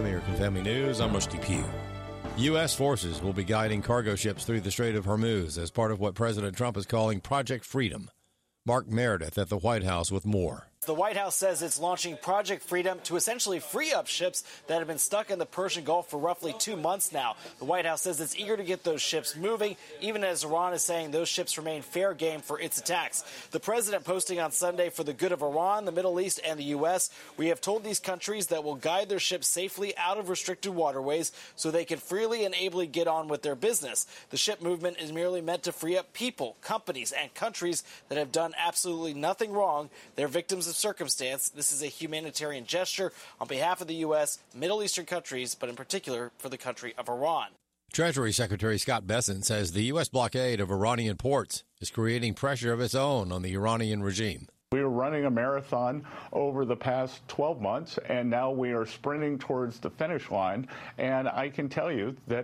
American Family News, I'm Rusty Pugh. U.S. forces will be guiding cargo ships through the Strait of Hormuz as part of what President Trump is calling Project Freedom. Mark Meredith at the White House with more. The White House says it's launching Project Freedom to essentially free up ships that have been stuck in the Persian Gulf for roughly 2 months now. The White House says it's eager to get those ships moving, even as Iran is saying those ships remain fair game for its attacks. The president posting on Sunday, for the good of Iran, the Middle East, and the U.S., we have told these countries that will guide their ships safely out of restricted waterways so they can freely and ably get on with their business. The ship movement is merely meant to free up people, companies, and countries that have done absolutely nothing wrong. They're victims of circumstance. This is a humanitarian gesture on behalf of the U.S., Middle Eastern countries, but in particular for the country of Iran. Treasury Secretary Scott Bessent says the U.S. blockade of Iranian ports is creating pressure of its own on the Iranian regime. We were running a marathon over the past 12 months, and now we are sprinting towards the finish line. And I can tell you that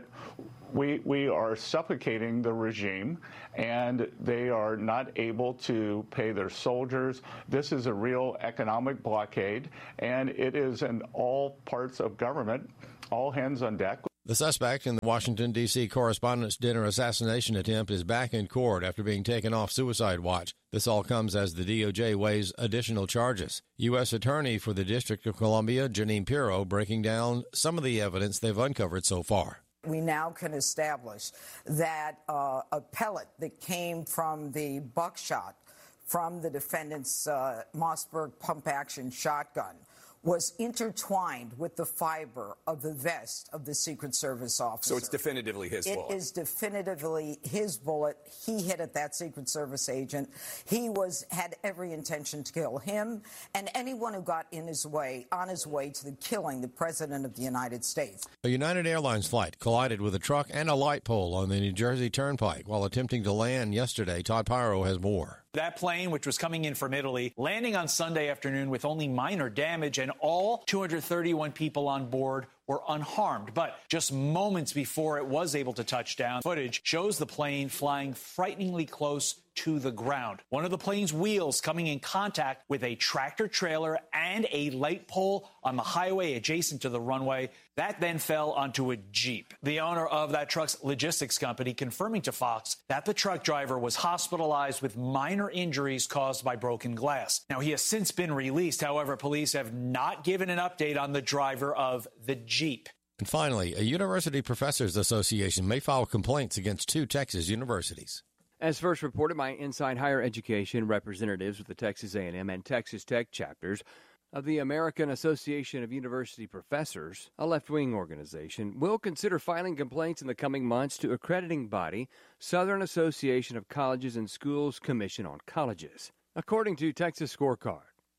we are suffocating the regime, and they are not able to pay their soldiers. This is a real economic blockade, and it is in all parts of government, all hands on deck. The suspect in the Washington, D.C. Correspondents' Dinner assassination attempt is back in court after being taken off suicide watch. This all comes as the DOJ weighs additional charges. U.S. Attorney for the District of Columbia, Jeanine Pirro, breaking down some of the evidence they've uncovered so far. We now can establish that a pellet that came from the buckshot from the defendant's Mossberg pump-action shotgun was intertwined with the fiber of the vest of the Secret Service officer. So it's definitively his bullet. It is definitively his bullet. He hit at that Secret Service agent. He had every intention to kill him and anyone who got on his way to the killing the President of the United States. A United Airlines flight collided with a truck and a light pole on the New Jersey Turnpike while attempting to land yesterday. Todd Pyro has more. That plane, which was coming in from Italy, landing on Sunday afternoon with only minor damage, and all 231 people on board were unharmed. But just moments before it was able to touch down, footage shows the plane flying frighteningly close to the ground. One of the plane's wheels coming in contact with a tractor trailer and a light pole on the highway adjacent to the runway. That then fell onto a Jeep. The owner of that truck's logistics company confirming to Fox that the truck driver was hospitalized with minor injuries caused by broken glass. Now, he has since been released. However, police have not given an update on the driver of the Jeep. And finally, a University Professors Association may file complaints against 2 Texas universities. As first reported by Inside Higher Education, representatives with the Texas A&M and Texas Tech chapters of the American Association of University Professors, a left-wing organization, will consider filing complaints in the coming months to accrediting body Southern Association of Colleges and Schools Commission on Colleges, according to Texas Scorecard.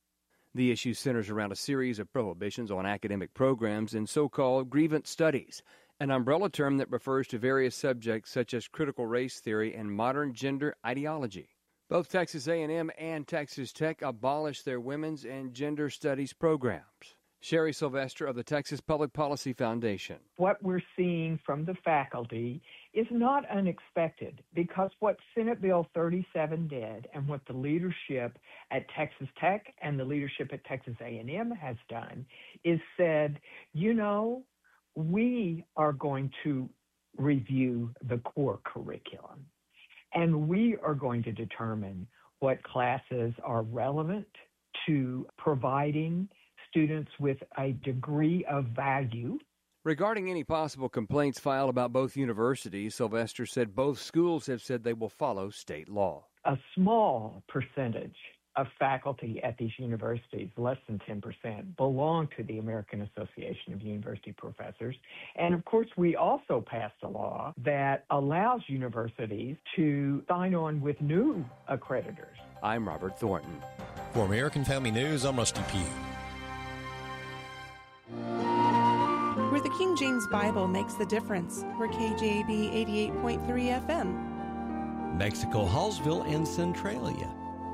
The issue centers around a series of prohibitions on academic programs and so-called grievance studies, an umbrella term that refers to various subjects such as critical race theory and modern gender ideology. Both Texas A&M and Texas Tech abolished their women's and gender studies programs. Sherry Sylvester of the Texas Public Policy Foundation. What we're seeing from the faculty is not unexpected, because what Senate Bill 37 did and what the leadership at Texas Tech and the leadership at Texas A&M has done is said, we are going to review the core curriculum, and we are going to determine what classes are relevant to providing students with a degree of value. Regarding any possible complaints filed about both universities, Sylvester said both schools have said they will follow state law. A small percentage of faculty at these universities, less than 10%, belong to the American Association of University Professors. And of course, we also passed a law that allows universities to sign on with new accreditors. I'm Robert Thornton. For American Family News, I'm Rusty Pugh. Where the King James Bible makes the difference. We're KJB 88.3 FM. Mexico, Hallsville, and Centralia.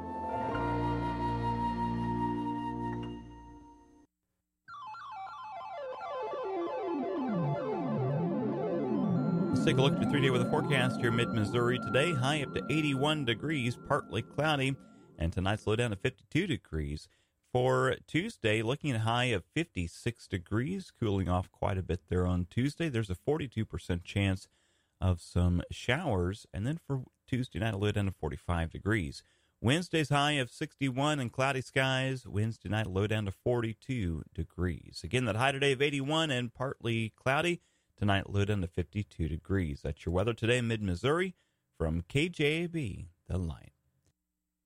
Let's take a look at your 3-day weather forecast here in mid-Missouri today. High up to 81 degrees, partly cloudy, and tonight's low down to 52 degrees. For Tuesday, looking at a high of 56 degrees, cooling off quite a bit there on Tuesday. There's a 42% chance of some showers. And then for Tuesday night, a low down to 45 degrees. Wednesday's high of 61 and cloudy skies. Wednesday night, low down to 42 degrees. Again, that high today of 81 and partly cloudy. Tonight, low down to 52 degrees. That's your weather today in mid-Missouri from KJAB, The Line.